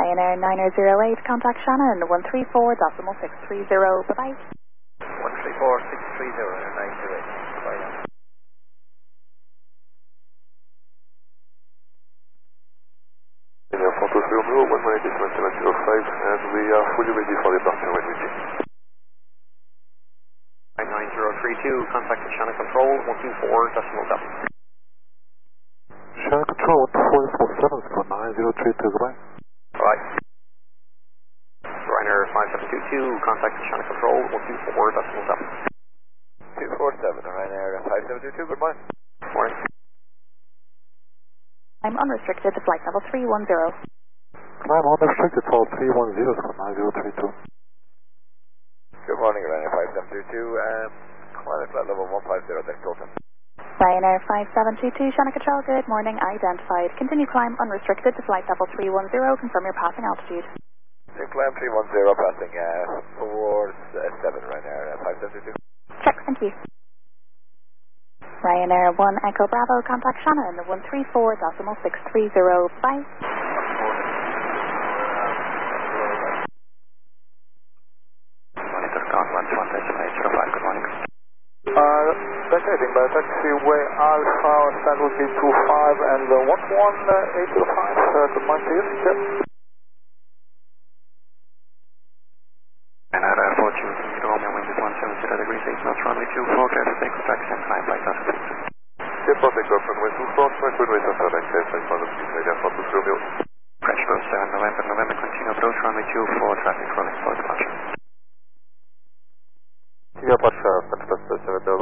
Ryanair 9008, contact Shannon 134.630. Bye-bye. 134.630, 908. Bye now. Photo Romeo 118.705, and we are fully ready for departure when we see. 9032, contact Shannon Control 124.7. Shannon Control 124.7, 9032, goodbye. Alright. Ryanair 5722, contact Shannon Control 124.7. 247, Ryanair 5722, goodbye. Morning. I'm unrestricted to flight level 310. Climb unrestricted, fall 310, 9032. Good morning, Ryanair 5722, climb at flight level 150, next Dalton. Ryanair 5722, Shannon Control, good morning, identified. Continue climb unrestricted to flight level 310, confirm your passing altitude. Climb 310, passing towards 7, Ryanair 5722. Check, thank you. Ryanair 1 Echo Bravo, contact Shannon 134.630. Bye. Vacating by taxiway Alpha, stand will be 25 and 11805, good morning to you. Yep. And at airport, you can go home and wind is 170 degrees 8 knots, runway 24, clear to take extraction, climb by Delta 6. Yep, I'll take off runway 24, good way to start access, and follow speed radio for the Romeo. French Road 7, November, continue approach, runway 24, traffic rolling for departure. Continue approach, French Road 7,